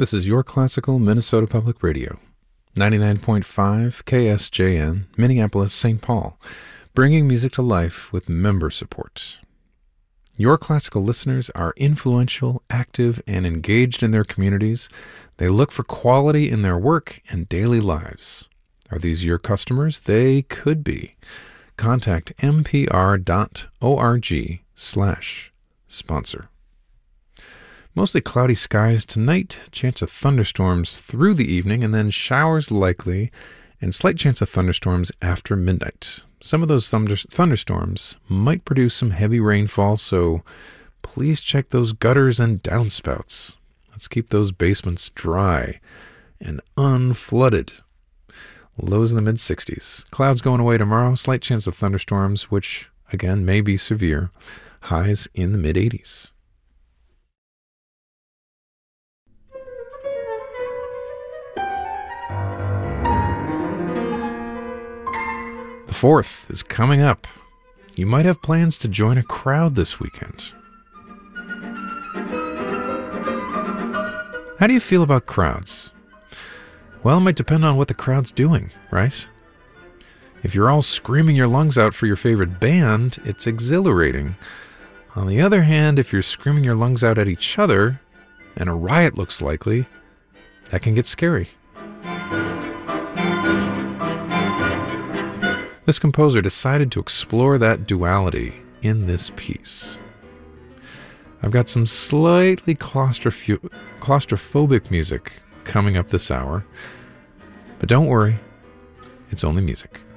This is Your Classical Minnesota Public Radio, 99.5 KSJN, Minneapolis, St. Paul, bringing music to life with member support. Your Classical listeners are influential, active, and engaged in their communities. They look for quality in their work and daily lives. Are these your customers? They could be. Contact mpr.org/sponsor. Mostly cloudy skies tonight, chance of thunderstorms through the evening, and then showers likely, and slight chance of thunderstorms after midnight. Some of those thunderstorms might produce some heavy rainfall, so please check those gutters and downspouts. Let's keep those basements dry and unflooded. Lows in the mid-60s. Clouds going away tomorrow, slight chance of thunderstorms, which, again, may be severe. Highs in the mid-80s. The 4th is coming up. You might have plans to join a crowd this weekend. How do you feel about crowds? Well, it might depend on what the crowd's doing, right? If you're all screaming your lungs out for your favorite band, it's exhilarating. On the other hand, if you're screaming your lungs out at each other, and a riot looks likely, that can get scary. This composer decided to explore that duality in this piece. I've got some slightly claustrophobic music coming up this hour, but don't worry, it's only music.